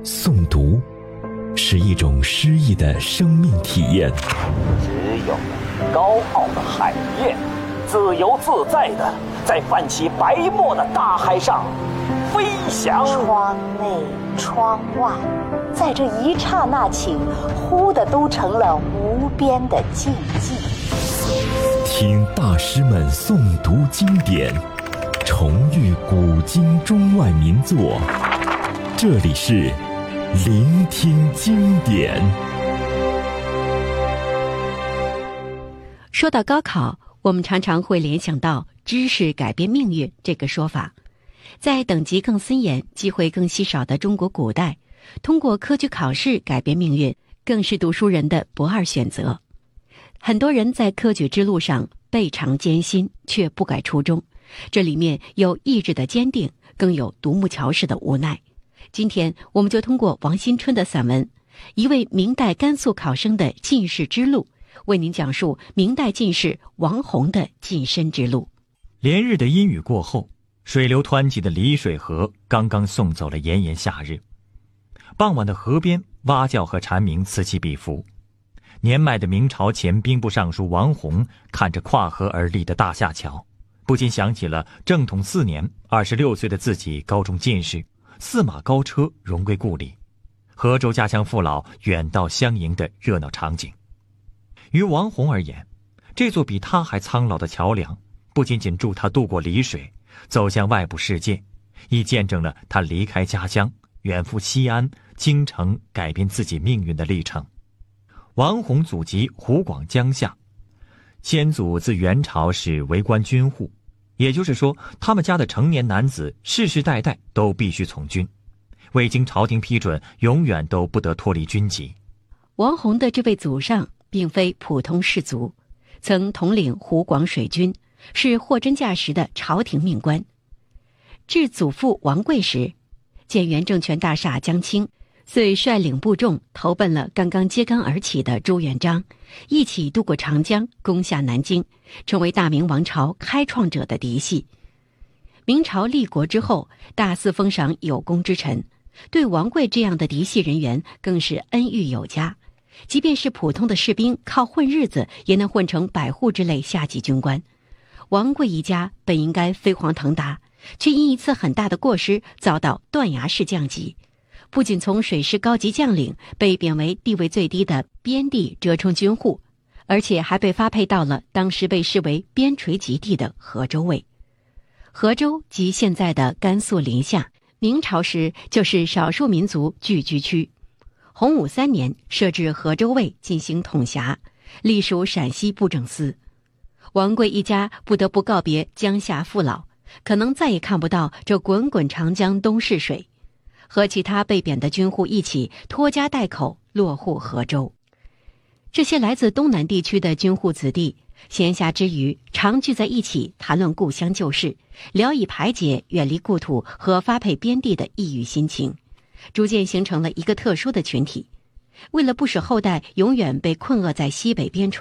诵读是一种诗意的生命体验。 只有高傲的海燕，自由自在地在泛起白沫的大海上飞翔。 窗内窗外，在这一刹那间，忽的都成了无边的静寂。 听大师们诵读经典，重遇古今中外名作。这里是聆听经典。 说到高考，我们常常会联想到知识改变命运这个说法。在等级更森严、机会更稀少的中国古代，通过科举考试改变命运，更是读书人的不二选择。很多人在科举之路上倍尝艰辛，却不改初衷。这里面有意志的坚定，更有独木桥式的无奈。今天我们就通过王新春的散文《一位明代甘肃考生的进士之路》，为您讲述明代进士王洪的晋升之路。 连日的阴雨过后，水流湍急的丽水河刚刚送走了炎炎夏日。傍晚的河边，蛙叫和蝉鸣此起彼伏。年迈的明朝前兵部尚书王洪看着跨河而立的大夏桥，不禁想起了正统4年26岁的自己高中进士，4马高车荣归故里，河州家乡父老远道相迎的热闹场景。于王洪而言，这座比他还苍老的桥梁不仅仅助他渡过丽水，走向外部世界，亦见证了他离开家乡远赴西安、京城改变自己命运的历程。王洪祖籍湖广江夏，先祖自元朝是为官军户，也就是说他们家的成年男子世世代代都必须从军，未经朝廷批准永远都不得脱离军籍。 王洪的这位祖上并非普通士族，曾统领湖广水军，是货真价实的朝廷命官。至祖父王贵时，见元政权大厦将倾，遂率领部众投奔了刚刚揭竿而起的朱元璋，一起渡过长江，攻下南京，成为大明王朝开创者的嫡系。明朝立国之后，大肆封赏有功之臣，对王贵这样的嫡系人员更是恩遇有加。即便是普通的士兵，靠混日子也能混成百户之类下级军官。王贵一家本应该飞黄腾达，却因一次很大的过失遭到断崖式降级。不仅从水师高级将领被贬为地位最低的边地折冲军户，而且还被发配到了当时被视为边陲极地的河州卫。河州即现在的甘肃临夏，明朝时就是少数民族聚居区。洪武3年设置河州卫进行统辖，隶属陕西布政司。王贵一家不得不告别江夏父老，可能再也看不到这滚滚长江东逝水，和其他被贬的军户一起拖家带口落户河州。这些来自东南地区的军户子弟，闲暇之余常聚在一起谈论故乡旧事，聊以排解远离故土和发配边地的抑郁心情，逐渐形成了一个特殊的群体。为了不使后代永远被困厄在西北边陲，